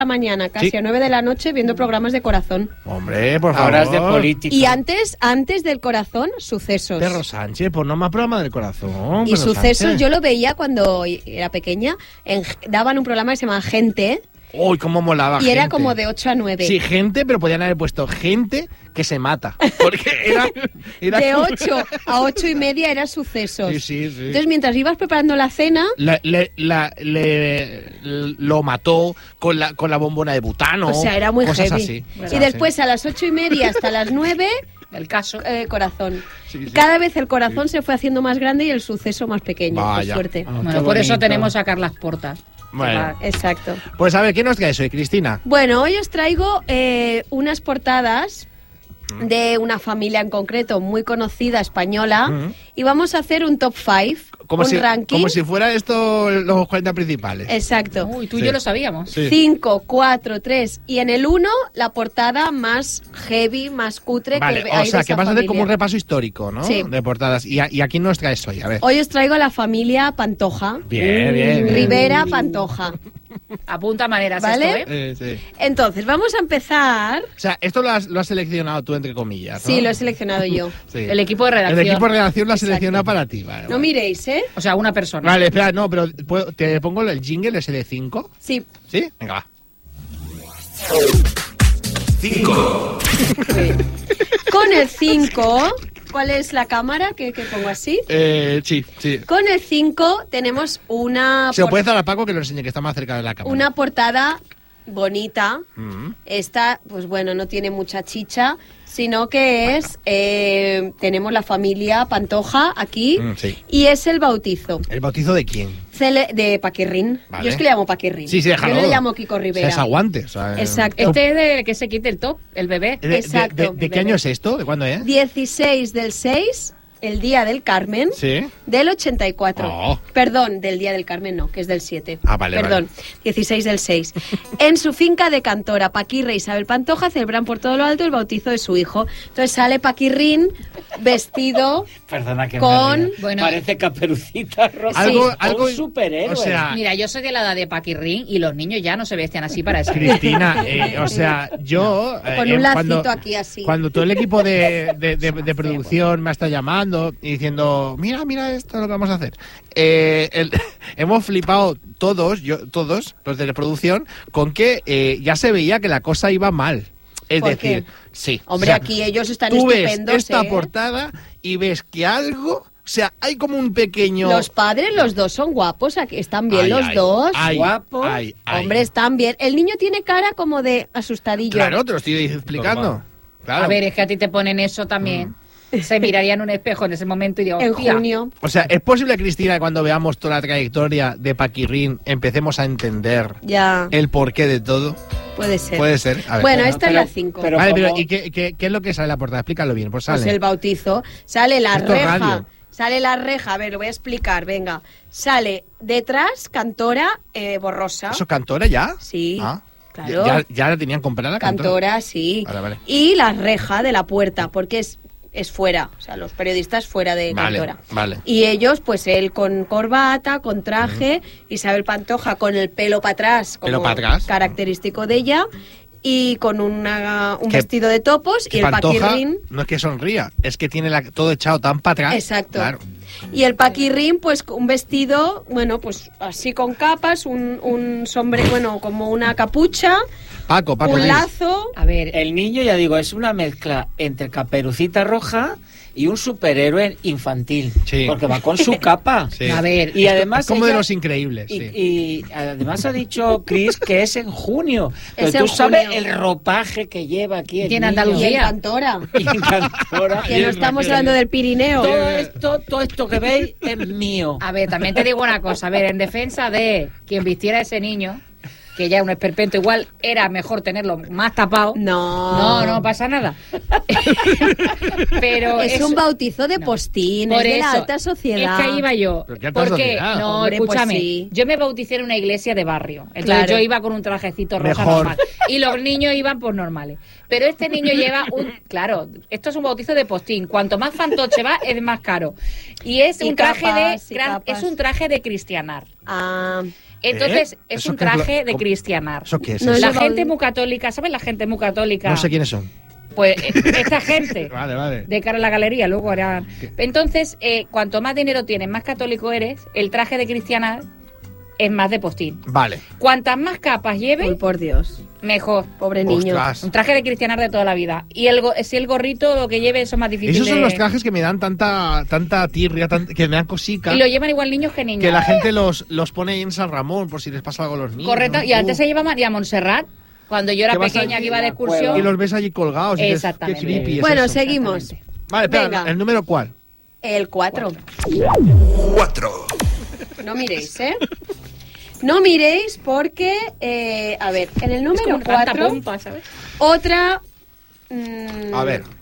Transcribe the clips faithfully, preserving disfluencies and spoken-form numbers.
la mañana, casi Sí. a nueve de la noche, viendo programas de corazón. Hombre, por favor. Ahora es de política. Y antes, antes del corazón, Sucesos. Perro Sánchez, pues no más programa del corazón. Y Perro Sucesos Sánchez. yo lo veía cuando era pequeña, en- daban un programa que se llamaba Gente, Uy, cómo molaba. y era Gente. como de ocho a nueve. Sí, gente, pero podían haber puesto gente que se mata. Porque era. era De como- ocho a ocho y media era Sucesos. Sí, sí, sí. Entonces, mientras ibas preparando la cena, La- le, la- le- lo mató con la, con la bombona de butano. o sea, era muy cosas heavy. así. Y Cosas después, a las ocho y media hasta las nueve, El caso. eh, corazón. Sí, sí. Cada vez el corazón se fue haciendo más grande y el suceso más pequeño. Por Vaya. suerte. Ah, Bueno, qué por eso bonito. tenemos a Carlas Portas. Bueno, Exacto. pues a ver, ¿qué nos traes hoy, Cristina? Bueno, hoy os traigo eh, unas portadas de una familia en concreto muy conocida española Mm. y vamos a hacer un top cinco, Como un si, ranking. como si fuera esto los cuarenta principales. Exacto. Uy, tú y Sí. yo lo sabíamos. Sí. cinco, cuatro, tres y en el uno la portada más heavy, más cutre Vale, que o hay sea, de que esa vas a hacer como un familia. repaso histórico, ¿no? Sí. De portadas. ¿Y a, y a quién nos traes hoy? A ver. Hoy os traigo a la familia Pantoja. Bien, bien, bien. Rivera Pantoja. Apunta maneras ¿Vale? esto, ¿eh? Eh, sí. Entonces, vamos a empezar. O sea, esto lo has, lo has seleccionado tú, entre comillas, ¿no? Sí, lo he seleccionado yo. Sí. El equipo de redacción. El equipo de redacción lo ha Exacto. seleccionado para ti. Vale, No vale. miréis, ¿eh? O sea, una persona. Vale, espera, no, pero ¿puedo- ¿te pongo el jingle ese de cinco? Sí. ¿Sí? Venga, va. cinco, Con el cinco, ¿cuál es la cámara que, que pongo así? Eh, sí, sí. Con el cinco tenemos una, Se lo por- puedes dar a Paco que lo enseñe, que está más cerca de la cámara. una portada bonita. Mm. Esta, pues bueno, no tiene mucha chicha, sino que es, eh, tenemos la familia Pantoja aquí Mm, sí. y es el bautizo ¿El bautizo de quién? Cele- de Paquirrín. Vale. Yo es que le llamo Paquirrín. Sí, sí, déjalo. Yo le llamo Kiko O sea, Rivera. es aguante. O sea, eh, Exacto. Este es de que se quite el top, el bebé. ¿De, de- Exacto. de- de qué año es esto? ¿De cuándo es? dieciséis del seis, el día del Carmen. Sí. Del ochenta y cuatro. Oh. Perdón, del día del Carmen no, que es del siete. Ah, vale, Perdón, dieciséis del seis. En su finca de Cantora, Paquirre e Isabel Pantoja celebran por todo lo alto el bautizo de su hijo. Entonces sale Paquirrín vestido Perdona que Con- me ría. Bueno. Parece Caperucita Roja. Algo, O algo, un superhéroe. o sea, Mira, yo soy de la edad de Paquirrín y los niños ya no se vestían así para eso. Cristina, eh, o sea, yo... eh, con eh, un lacito cuando, aquí así. Cuando todo el equipo de, de- de- de producción me está llamando y diciendo, mira, mira esto es lo que vamos a hacer. Eh, el- hemos flipado todos, yo, todos los de la producción, con que eh, ya se veía que la cosa iba mal. Es ¿Por decir, qué? sí. Hombre, o sea, aquí ellos están tú ves estupendos, esta ¿eh? portada y ves que algo, o sea, hay como un pequeño... Los padres, los dos son guapos, aquí están bien Ay, los ay, dos. ay, Guapos. ay, ay. Hombre, están bien. El niño tiene cara como de asustadillo. Claro, te lo estoy explicando. Claro. A ver, es que a ti te ponen eso también. Se miraría en un espejo en ese momento y digo, En "Hostia". junio. O sea, ¿es posible, Cristina, que cuando veamos toda la trayectoria de Paquirrín empecemos a entender Ya, el porqué de todo? puede ser. Puede ser. A ver. Bueno, Bueno, esta pero- es la cinco. pero- vale, pero como- ¿y qué, qué- qué es lo que sale en la portada? Explícalo bien, pues sale. Pues el bautizo. Sale la Esto es reja. radio. Sale la reja. A ver, lo voy a explicar, venga. Sale detrás, Cantora eh, borrosa. ¿Eso es Cantora ya? Sí, Ah, claro. Ya, ya la tenían comprada, Cantora. Cantora, sí. Vale, vale. Y la reja de la puerta, porque es, es fuera. O sea, los periodistas fuera de Vale, Cantora. vale. Y ellos, pues él con corbata, con traje, Isabel Pantoja con el pelo para atrás, como Pelo pa' atrás. característico de ella, y con una, un Que- vestido de topos Que y el Pantoja paquirrín. no es que sonría, es que tiene la- todo echado tan para atrás. Exacto. Claro. Y el paquirrín, pues un vestido, bueno, pues así con capas, un, un sombrero, bueno, como una capucha, Paco, Paco. un Luis. lazo. A ver, El niño, ya digo, es una mezcla entre Caperucita Roja y un superhéroe infantil. Sí. Porque va con su capa. Sí. a ver, Y además Es como de ella- los increíbles. Y, sí. y además ha dicho Chris que es en junio. Pero Es tú en sabes junio. el ropaje que lleva aquí el Y en niño. Andalucía. Y en Cantora. Y en Cantora. Que no estamos hablando del Pirineo. Todo esto, todo esto que veis es mío. a ver, también te digo una cosa. A ver, en defensa de quien vistiera a ese niño, que ya es un esperpento, igual era mejor tenerlo más tapado. No. No, no pasa nada. Pero Es eso- un bautizo de no. postín, Por es de la eso, alta sociedad. Es que ahí iba yo. ¿Pero qué alta Porque, sociedad? no, Hombre, pues escúchame. sí. Yo me bauticé en una iglesia de barrio. Entonces Claro. yo iba con un trajecito rosa Mejor. normal. Y los niños iban pues normales. Pero este niño lleva un... Claro, esto es un bautizo de postín. Cuanto más fantoche va, es más caro. Y es Y un traje capas, de... y gran- capas. es un traje de cristianar. Ah, Entonces, ¿Eh? es ¿Eso un qué es lo- traje de cómo- cristianar. ¿Eso qué es? No, eso? La Eso- gente muy católica, ¿sabes la gente muy católica? No sé quiénes son. Pues eh, esta gente Vale, vale. de cara a la galería, luego harán. Entonces, eh, cuanto más dinero tienes, más católico eres, el traje de cristianar es más de postín. Vale. Cuantas más capas Uy, lleves, por Dios. mejor. Pobre niño. Ostras. Un traje de cristianar de toda la vida. Y el go- si el gorrito lo que lleve, eso es más difícil. Esos son de- los trajes que me dan tanta tanta tirria, tan- que me dan cosica. Y lo llevan igual niños que niños. Que la gente los, los pone ahí en San Ramón por si les pasa algo a los niños. Correcto. ¿no? Y antes Uh, se lleva María Montserrat. Cuando yo era Que vas pequeña, allí que iba de en la excursión. cueva. Y los ves allí colgados. y dices, Exactamente. Qué creepy es Bueno, eso. seguimos. Exactamente. Vale, espera, Venga. ¿el número cuál? El cuatro. cuatro. No miréis, ¿eh? No miréis porque, eh, a ver, en el Es número como tanta cuatro, pompa, ¿sabes? otra... mm, A ver.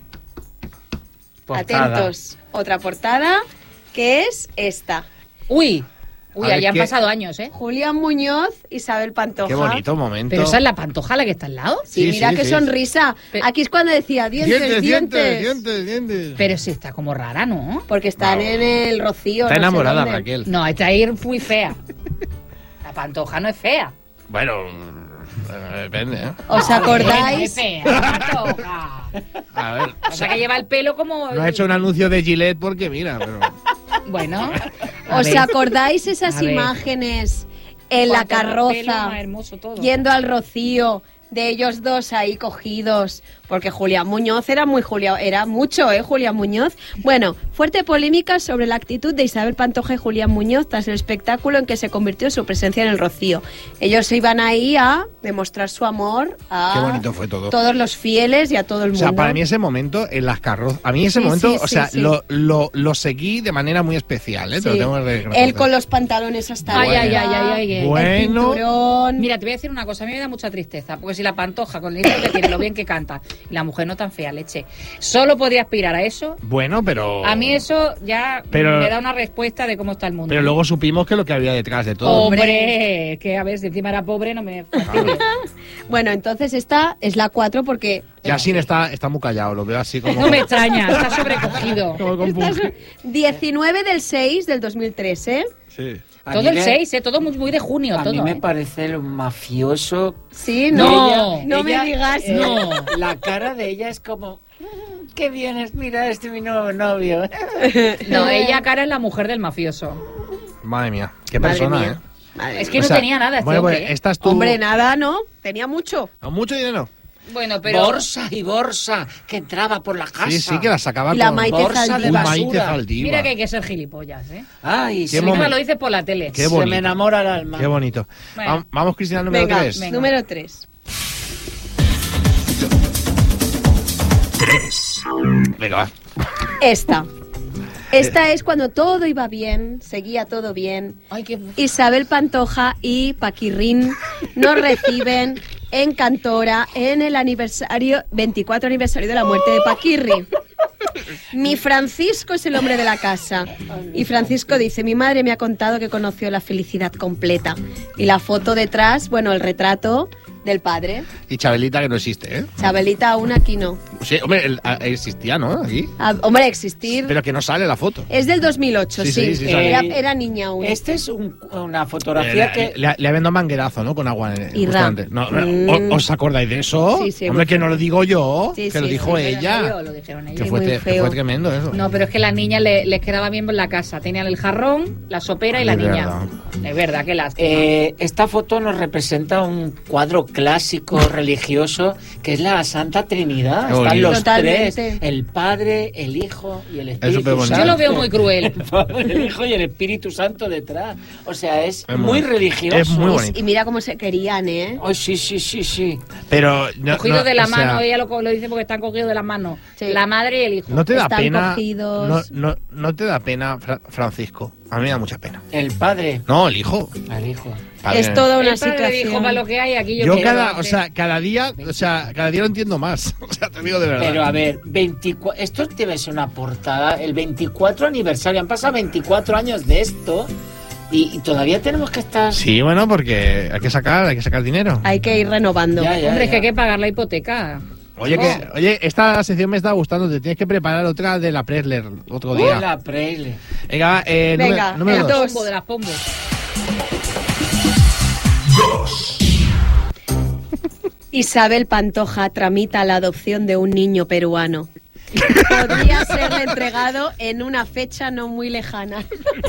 Portada. atentos, otra portada, que es esta. Uy. Uy, A ver, allá han ¿qué? pasado años, ¿eh? Julián Muñoz, Isabel Pantoja. Qué bonito momento. Pero esa es la pantoja la que está al lado. Sí, Sí, mira sí, qué sí. sonrisa. Pe- Aquí es cuando decía dientes, dientes. dientes, dientes, dientes. Pero sí está como rara, ¿no? Porque están en el Rocío. Está no sé enamorada, dónde. Raquel. No, esta ahí muy fea. La pantoja no es fea. Bueno, eh, depende, ¿eh? ¿Os No es acordáis? fea, la pantoja. A ver. O sea que lleva el pelo como... No ha hecho un anuncio de Gillette porque mira, pero... Bueno. a ¿Os ver. acordáis esas A ver. imágenes en la Cuanto más pelo, carroza, más hermoso todo. yendo al Rocío, de ellos dos ahí cogidos? Porque Julián Muñoz era muy Julián, era mucho, ¿eh? Julián Muñoz. Bueno, fuerte polémica sobre la actitud de Isabel Pantoja y Julián Muñoz tras el espectáculo en que se convirtió su presencia en el Rocío. Ellos se iban ahí a demostrar su amor a Qué bonito fue todo. todos los fieles y a todo el O mundo. sea, para mí ese momento en las carrozas, a mí ese Sí, momento, sí, o sí, sea, sí. Lo, lo, lo seguí de manera muy especial, ¿eh? Te lo Sí. tengo que reconocer. Él con los pantalones hasta Ay, ay, arriba, ay, ay, ay, ay. el Bueno. cinturón. Mira, te voy a decir una cosa, a mí me da mucha tristeza, porque si la pantoja con el dinero que tiene, lo bien que canta, y la mujer no tan fea, leche, solo podría aspirar a eso, Bueno, pero... a mí eso ya Pero- me da una respuesta de cómo está el mundo. Pero luego supimos que lo que había detrás de todo. Hombre, que a ver, si encima era pobre, no me fastidies. Bueno, entonces esta es la cuatro porque... Yasin está, está muy callado, lo veo así como... No me extraña, está sobrecogido. como compungido. diecinueve del seis del dos mil tres, ¿eh? Sí. A Todo mí el me- seis, ¿eh? Todo muy, muy de junio, A todo. mí me ¿eh? parece lo mafioso. Sí, No, no, no me Ella- digas. eh, no. La cara de ella es como... "Mm, qué bien es, mira, este es mi nuevo novio. No, ella cara es la mujer del mafioso. Madre mía, qué Madre persona, mía. ¿eh? Madre Es que O no sea, tenía nada este bueno, hombre, pues ¿eh? esta es tu... Hombre, nada, ¿no? Tenía mucho. ¿A mucho dinero? Bueno, pero... Borsa y bolsa que entraba por la casa. Sí, sí, que la sacaba Y la con... Maite bolsa de Zaldívar. Un basura. Maite Zaldívar. Mira que hay que ser gilipollas, ¿eh? Ay, Qué sí, Encima momento. lo dices por la tele. Qué se bonito. me enamora el alma. Qué bonito. Bueno. Vam- Vamos, Cristina, número Venga, tres. venga. número tres. tres. Venga, va. Esta. Esta es cuando todo iba bien, seguía todo bien. Ay, qué... Isabel Pantoja y Paquirrín nos reciben en Cantora en el aniversario veinticuatro aniversario de la muerte de Paquirri. Mi Francisco es el hombre de la casa. Y Francisco dice, mi madre me ha contado que conoció la felicidad completa. Y la foto detrás, bueno, el retrato del padre. Y Chabelita, que no existe, ¿eh? Chabelita aún aquí no. Sí, hombre, el- a- existía, ¿no? Aquí. Ah, hombre, existir. Pero que no sale la foto. Es del dos mil ocho, Sí, sí. sí, sí, sale. era, era niña aún. Este es un- una Eh, fotografía que... le, le ha vendido manguerazo, ¿no? Con agua. eh, Y justamente. ra. No, Mm. ¿o- ¿Os acordáis de eso? Sí, sí, Hombre, muy que no lo digo yo, Sí, que sí, lo sí, dijo pero ella. no lo dijeron ellos. Que Es fue, muy te- que feo. fue tremendo eso. No, pero es que las niñas le- les quedaba bien en la casa. Tenían el jarrón, la sopera y la Es niña. verdad. Es verdad, qué lástima. Eh, esta foto nos representa un cuadro clásico religioso que es la Santa Trinidad. Qué Están bonito. los Totalmente. tres, el Padre, el Hijo y el Espíritu súper bonito. Santo. Yo lo veo muy cruel. El Padre, el Hijo y el Espíritu Santo detrás. O sea, es, Es muy muy- religioso. es muy Y- bonito. y mira cómo se querían, ¿eh? Ay, sí, sí, sí, sí. Pero. No, Cogidos no, de la o sea, mano, ella lo, lo dice porque están cogidos de las manos. Sí. La madre y el hijo. ¿No te da Están pena? cogidos. No, no, no te da pena, Fra- Francisco. A mí me da mucha pena. El Padre, No, el hijo. el Hijo. Padre. Es toda una el padre situación. dijo, para lo que hay, aquí yo, Yo quiero cada, darte". o sea, cada día, o sea, cada día lo entiendo más. O sea, te digo de verdad. Pero a ver, veinticuatro, esto debe ser una portada, el veinticuatro aniversario, han pasado veinticuatro años de esto y, y todavía tenemos que estar... Sí, bueno, porque hay que sacar, hay que sacar dinero. Hay que ir renovando. Ya, ya, Hombre, es que ya. hay que pagar la hipoteca. Oye, que, oye, esta sección me está gustando. Te tienes que preparar otra de la Presler otro día. Hola, Preyle. Venga, va, eh, Venga, número, número el dos. dos. Pombo de las pombos. dos. Isabel Pantoja tramita la adopción de un niño peruano. Podría serle entregado en una fecha no muy lejana.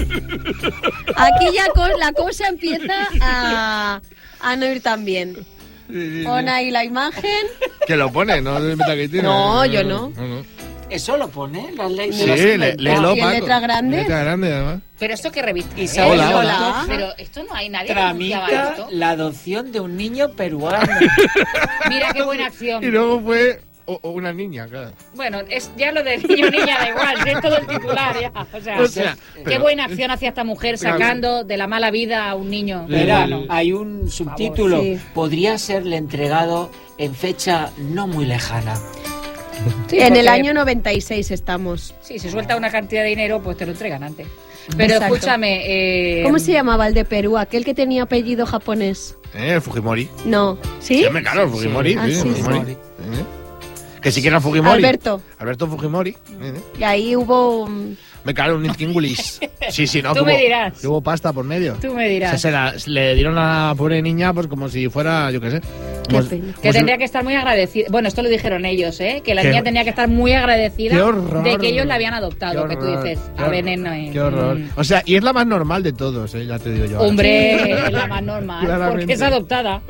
Aquí ya co- la cosa empieza a, a no ir tan bien. Pon ahí la imagen. Que lo pone, no le meta que tiene. No, yo no. no, no. ¿Eso lo pone? ¿Las leyes? Sí, ¿Lo has le- inventado? léelo, ¿Y en Paco. letra grande? Letra grande, además. Pero esto que revista. Isabel Hola, hola. Pantoja Pero esto no hay nadie que anunciaba tramita esto. la adopción de un niño peruano. Mira qué buena acción. Y luego fue o- o una niña, claro. Bueno, es ya lo de niño o niña da igual, si es todo el titular ya. O sea, O sea, qué pero- buena acción hacía esta mujer sacando de la mala vida a un niño. Mira, peruano. hay un subtítulo. Sí. Podría serle entregado en fecha no muy lejana. Sí, En el porque- año noventa y seis estamos. Sí, si suelta una cantidad de dinero, pues te lo entregan antes. Pero Exacto. escúchame. Eh, ¿Cómo se llamaba el de Perú? Aquel que tenía apellido japonés. Eh, el Fujimori. No. ¿Sí? Sí, hombre, claro, el Fujimori. Ah, sí, sí, Fujimori. sí. Eh. Que sí que era Fujimori. Alberto. Alberto Fujimori. Eh. Y ahí hubo... um, Me cago en un Ingulis. Sí, sí, no. Tú que me hubo- dirás. que hubo pasta por medio. Tú me O dirás. sea, se la- le dieron a la pobre niña pues como si fuera, yo qué sé. Como si- pena. como Que si- tendría que estar muy agradecida. Bueno, esto lo dijeron ellos, ¿eh? Que la Qué- niña tenía que estar muy agradecida Qué horror. de que ellos la habían Qué adoptado. Que tú horror, dices, qué a horror, veneno. eh. Qué horror. Mm. O sea, y es la más normal de todos, eh, ya te digo yo. ahora. Hombre, es la más normal. Claramente. Porque es adoptada.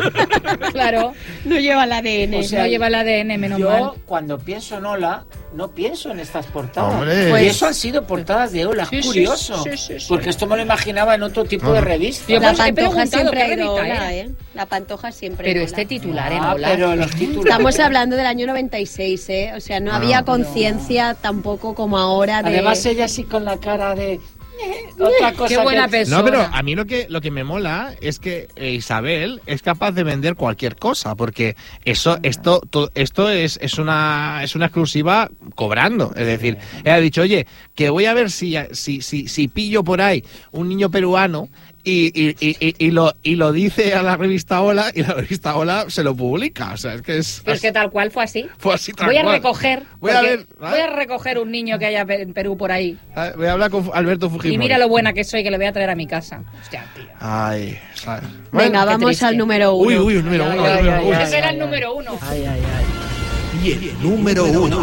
Claro. No lleva el A D N. O sea, no lleva el A D N, menos Yo, mal. cuando pienso en Ola, no pienso en estas portadas. Hombre. y Pues- eso han sido portadas de Ola. Sí, sí, Curioso. sí, sí, sí. Porque esto me lo imaginaba en otro tipo de Ajá. revista. Yo La pues he Pantoja preguntado siempre qué ha ido revista Ola, era. ¿eh? La Pantoja siempre Pero Ola. este titular en Ah, Ola. pero los títulos. Estamos hablando del año noventa y seis, ¿eh? O sea, no Ah. había conciencia tampoco como ahora de... Además, ella así con la cara de. eh, Otra cosa. Qué buena que- persona. No, pero a mí lo que, lo que me mola es que eh, Isabel es capaz de vender cualquier cosa, porque eso, esto, to- esto es, es una, es una exclusiva cobrando. Es decir, ella ha dicho, oye, que voy a ver si, si, si, si pillo por ahí un niño peruano. Y, y, y, y- y lo, y lo dice a la revista Hola y la revista Hola se lo publica. O sea, es que es. Pero es que tal cual fue así. Fue así tal Voy a cual. recoger. Voy a porque ver, ¿vale? voy a recoger un niño que haya en Perú por ahí. Ah, Voy a hablar con Alberto Fujimori. Y mira lo buena que soy, que le voy a traer a mi casa. Hostia, tío. Ay, ¿sabes? Venga, Bueno, qué vamos triste. al número uno. uy, uy, el número Ay, uno. ay, el número ay, uno. ay. Ese era el ay, número uno. Ay, ay, ay. Y el número uno.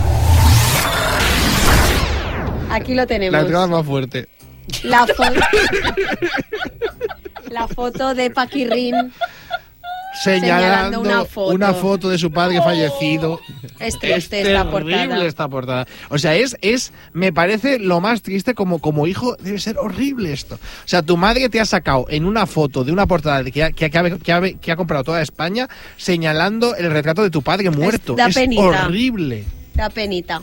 Aquí lo La tenemos. entrada más fuerte. La foto... La foto de Paquirrín Señalando, Señalando una foto. una foto de su padre fallecido. es Es triste esta terrible portada. esta portada. O sea, es, es, me parece lo más triste como, como hijo, debe ser horrible esto. O sea, tu madre te ha sacado en una foto de una portada de que ha, que, ha, que, ha, que ha comprado toda España señalando el retrato de tu padre muerto. da Es penita. horrible. Da penita.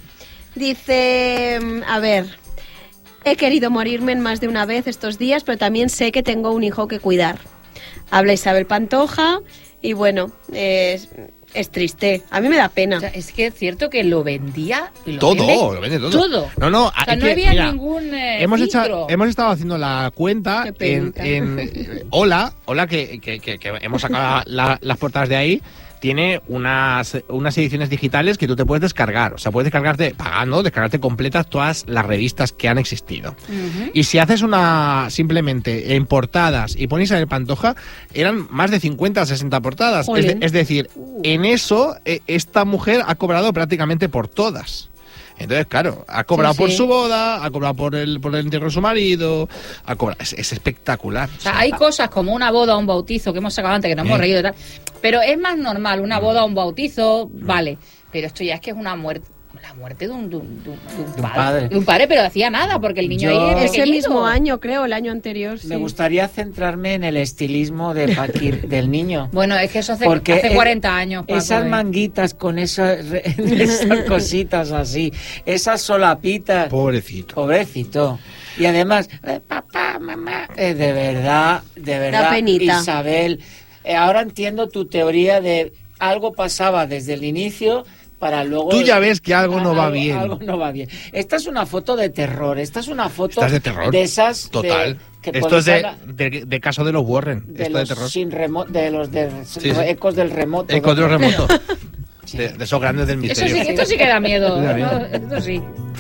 Dice, mm, a ver, he querido morirme en más de una vez estos días, pero también sé que tengo un hijo que cuidar. Habla Isabel Pantoja y bueno, es, es triste. A mí me da pena. O sea, es que es cierto que lo vendía. Lo Todo, vende lo vende todo. Todo. No, no, O sea, es no que, había mira, ningún. eh, Hemos, filtro. hecho, hemos estado haciendo la cuenta Qué en, penita. en eh, Hola, Hola que, que- que- que hemos sacado la- las portadas de ahí. Tiene unas, unas ediciones digitales que tú te puedes descargar. O sea, puedes descargarte, pagando, descargarte completas todas las revistas que han existido. Ujú. Y si haces una simplemente en portadas y pones a el Pantoja, eran más de cincuenta, sesenta portadas. Es, Jolín. de- es decir, Uh. en eso, eh, esta mujer ha cobrado prácticamente por todas. Entonces, claro, ha cobrado Sí, por sí. su boda, ha cobrado por el, por el entierro de su marido, ha cobrado. Es, es espectacular. O sea, hay cosas como una boda o un bautizo que hemos sacado antes, que nos hemos Eh. reído y tal. Pero es más normal, una boda o un bautizo, vale. Pero esto ya es que es una muerte. La muerte de un, de un- de un- de un De un padre. padre. De un padre, pero hacía nada, porque el niño Yo- ahí es Ese pequeñito. mismo año, creo, el año anterior. Sí. Me gustaría centrarme en el estilismo de Paquir, del niño. Bueno, es que eso hace, Porque hace es- cuarenta años. Paco, Esas eh. manguitas con esas, re- esas cositas así, esas solapitas. Pobrecito. Pobrecito. Y además, eh, papá, mamá, eh, de verdad, de verdad, penita. Isabel, eh, ahora entiendo tu teoría de algo pasaba desde el inicio para luego... Tú ya ves que algo no va algo- bien. Algo no va bien. Esta es una foto de terror, esta es una foto Estás de terror. de esas... de- Total. que Esto es de, pones a la- de, de caso de los Warren. de Esto los de terror. sin remo- de los de sí. ecos del remoto. El control remoto. Sí. De, de esos grandes del Eso misterio. sí, esto sí que da miedo. Da miedo. ¿no? Esto sí. Y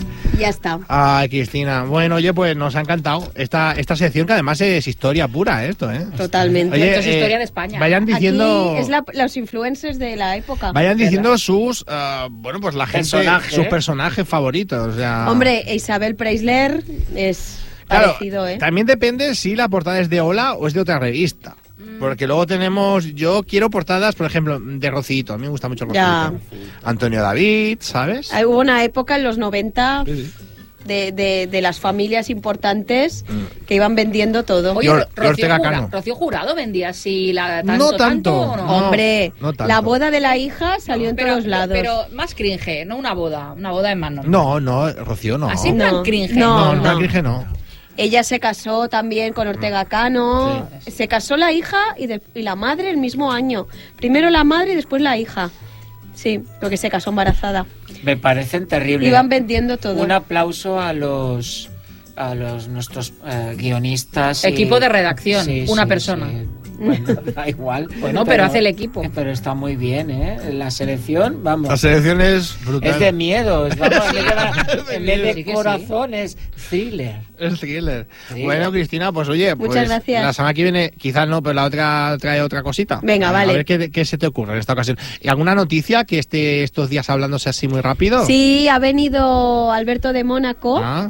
ya está. Ay, Cristina. Bueno, oye, pues nos ha encantado esta, esta sección, que además es historia pura, esto, ¿eh? Totalmente. Oye, Esto es eh, historia de España. Vayan diciendo... Aquí es la- los influencers de la época. Vayan diciendo sus, ah, bueno, pues la gente, Personaje, sus ¿eh? personajes favoritos. O sea, Hombre, Isabel Preisler es claro, parecido, ¿eh? también depende si la portada es de Hola o es de otra revista. Porque luego tenemos, yo quiero portadas, por ejemplo, de Rocito. A mí me gusta mucho Rocito. Ya. Antonio David, ¿sabes? Hay- Hubo una época en los noventa Sí, sí. de, de, de las familias importantes que iban vendiendo todo. Oye, Y Or- Ro- y Rocío, Ortega Jura- Cano. Rocío Jurado vendía así la, tanto, No tanto, tanto ¿o no? no. Hombre, no tanto. la boda de la hija salió en pero, todos lados. Pero más cringe, no una boda. Una boda es más normal. No, no, Rocío no. Así en plan No, cringe. no, no, no. no, dije no. Ella se casó también con Ortega Cano. Se casó la hija y, de- y la madre el mismo año. Primero la madre y después la hija. Sí, porque se casó embarazada. Me parecen terribles. Iban vendiendo todo. Un aplauso a los a los nuestros eh, guionistas. y- Equipo de redacción, Sí, una sí, persona. sí. Bueno, da igual. Bueno, pero hace el equipo. Pero está muy bien, ¿eh? La selección, vamos. La selección es brutal. Es de miedo, es, vamos, en vez de, la- en vez de Sí que corazón es thriller. Es thriller. Sí. Bueno, Cristina, pues oye, Muchas pues, gracias. la semana que viene, quizás no, pero la otra trae otra cosita. Venga, a, vale. A ver qué, qué se te ocurre en esta ocasión. ¿Y alguna noticia que esté estos días hablándose así muy rápido? Sí, ha venido Alberto de Mónaco Ah.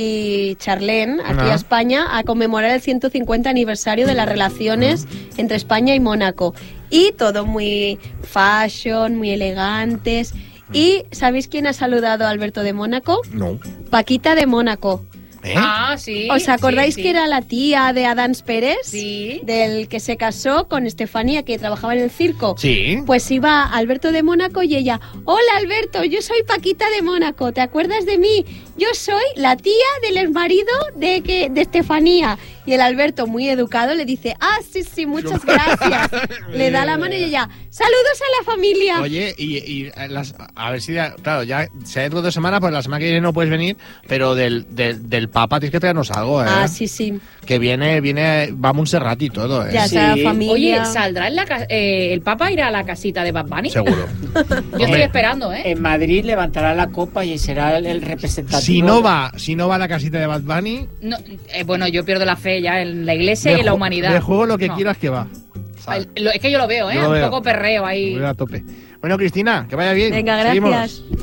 y Charlene aquí Ah. a España a conmemorar el ciento cincuenta aniversario de las relaciones entre España y Mónaco. Y todo muy fashion, muy elegantes. ¿Y sabéis quién ha saludado a Alberto de Mónaco? No. Paquita de Mónaco. ¿Eh? Ah, sí. ¿Os acordáis sí, sí. que era la tía de Adams Pérez? Sí. Del que se casó con Estefanía, que trabajaba en el circo. Sí. Pues iba Alberto de Mónaco y ella, hola Alberto, yo soy Paquita de Mónaco, ¿te acuerdas de mí? Yo soy la tía del exmarido de, que, de Estefanía. Y el Alberto, muy educado, le dice, ah, sí, sí, muchas gracias. Le da la mano y ella, saludos a la familia. Oye, y, y las, a ver si, claro, ya se ha dentro de dos semanas, pues la semana que viene no puedes venir, pero del, del, del Papa tienes que traernos algo, ¿eh? Ah, sí, sí. Que viene, viene, va a Montserrat y todo, ¿eh? Ya Sí. está la familia. Oye, ¿saldrá en la ca- eh, el Papa irá a la casita de Bad Bunny? Seguro. Yo estoy Hombre, esperando, ¿eh? En Madrid levantará la copa y será el, el representativo. Si no va, si no va a la casita de Bad Bunny, No, eh, bueno, yo pierdo la fe ya en la iglesia y de en la ju- humanidad. de juego lo que No. quieras que va. ¿sabes? El- lo- es que yo lo veo, ¿eh? Yo lo Un veo. poco perreo ahí. Voy a tope. Bueno, Cristina, que vaya bien. Venga, Seguimos. gracias.